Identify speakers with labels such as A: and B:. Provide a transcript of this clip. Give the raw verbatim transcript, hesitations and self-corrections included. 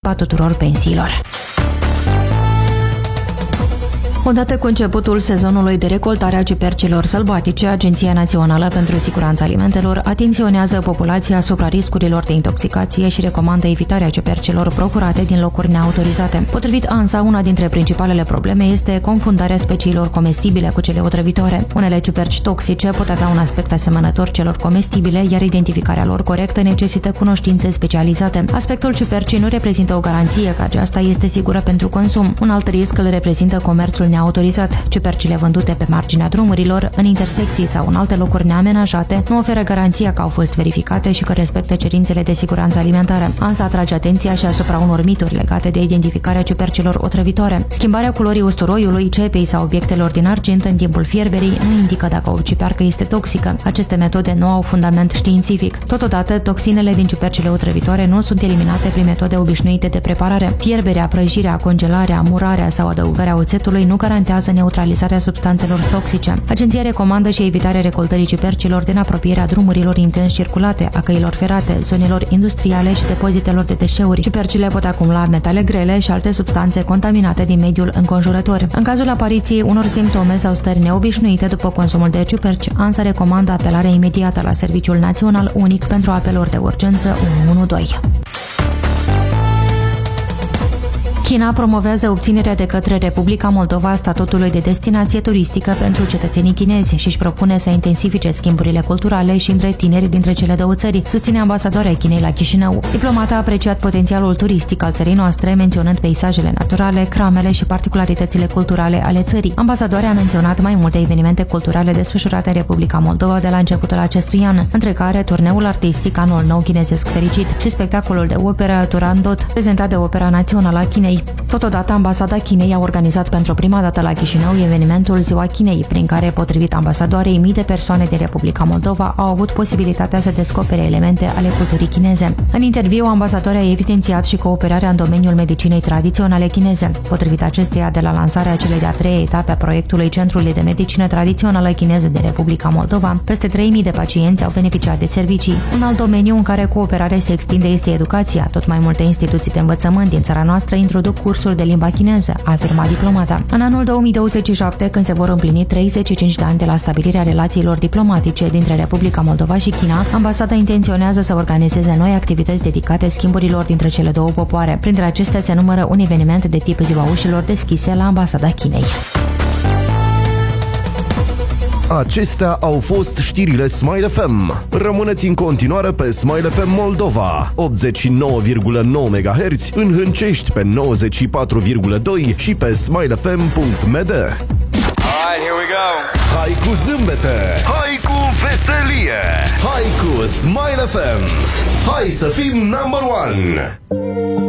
A: a tuturor pensiilor. Odată cu începutul sezonului de recoltare a ciupercilor sălbatice, Agenția Națională pentru Siguranța Alimentelor atenționează populația asupra riscurilor de intoxicație și recomandă evitarea ciupercilor procurate din locuri neautorizate. Potrivit ANSA, una dintre principalele probleme este confundarea speciilor comestibile cu cele otrăvitoare. Unele ciuperci toxice pot avea un aspect asemănător celor comestibile, iar identificarea lor corectă necesită cunoștințe specializate. Aspectul ciupercii nu reprezintă o garanție că aceasta este sigură pentru consum. Un alt risc îl reprezintă comerțul neautorizat. Ciupercile vândute pe marginea drumurilor, în intersecții sau în alte locuri neamenajate, nu oferă garanția că au fost verificate și că respectă cerințele de siguranță alimentară. ANSA atrage atenția și asupra unor mituri legate de identificarea ciupercilor otrăvitoare. Schimbarea culorii usturoiului, cepei sau obiectelor din argint în timpul fierberii nu indică dacă o ciupercă este toxică. Aceste metode nu au fundament științific. Totodată, toxinele din ciupercile otrăvitoare nu sunt eliminate prin metode obișnuite de preparare. Fierberea, prăjirea, congelarea, murarea sau adăugarea oțetului nu garantează neutralizarea substanțelor toxice. Agenția recomandă și evitarea recoltării ciupercilor din apropierea drumurilor intens circulate, a căilor ferate, zonelor industriale și depozitelor de deșeuri. Ciupercile pot acumula metale grele și alte substanțe contaminate din mediul înconjurător. În cazul apariției unor simptome sau stări neobișnuite după consumul de ciuperci, ANSA recomandă apelarea imediată la Serviciul Național Unic pentru apeluri de urgență unu unu doi. China promovează obținerea de către Republica Moldova a statutului de destinație turistică pentru cetățenii chinezi și își propune să intensifice schimburile culturale și între tineri dintre cele două țări, susține ambasadoarea Chinei la Chișinău. Diplomata a apreciat potențialul turistic al țării noastre, menționând peisajele naturale, cramele și particularitățile culturale ale țării. Ambasadoarea a menționat mai multe evenimente culturale desfășurate în Republica Moldova de la începutul acestui an, între care turneul artistic Anul Nou Chinezesc Fericit și spectacolul de operă Turandot, prezentat de Opera Națională a Chinei. Totodată, ambasada Chinei a organizat pentru prima dată la Chișinău evenimentul Ziua Chinei, prin care, potrivit ambasadoarei, mii de persoane din Republica Moldova au avut posibilitatea să descopere elemente ale culturii chineze. În interviu, ambasadoarea a evidențiat și cooperarea în domeniul medicinei tradiționale chineze. Potrivit acesteia, de la lansarea celei de-a treia etape a proiectului Centrului de Medicină Tradițională Chineză din Republica Moldova, peste trei mii de pacienți au beneficiat de servicii. Un alt domeniu în care cooperarea se extinde este educația. Tot mai multe instituții de învățământ din țara noastră introduc cursuri de limba chineză, a afirmat diplomata. În anul două mii douăzeci și șapte, când se vor împlini treizeci și cinci de ani de la stabilirea relațiilor diplomatice dintre Republica Moldova și China, ambasada intenționează să organizeze noi activități dedicate schimburilor dintre cele două popoare. Printre acestea se numără un eveniment de tip Ziua Ușilor deschise la ambasada Chinei.
B: Acestea au fost știrile Smile F M. Rămâneți în continuare pe Smile F M Moldova, optzeci și nouă virgulă nouă megahertz, în Hâncești pe nouăzeci și patru virgulă doi și pe smile f m punct m d.
C: Alright, here we go.
B: Hai cu zâmbete, hai cu veselie, hai cu Smile F M. Hai să fim number one.